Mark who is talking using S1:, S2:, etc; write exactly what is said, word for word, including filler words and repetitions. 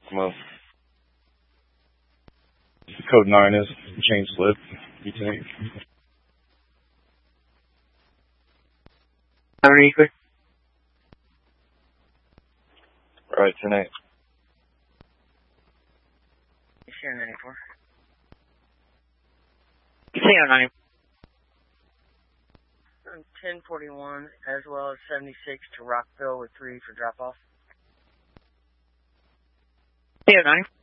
S1: Well, code nine is change slip. You take.
S2: How many quick?
S1: Right, ten eight.
S2: Sierra ninety-four. Sierra ninety. ten forty-one as well as seventy-six to Rockville with three for drop off. Sierra ninety.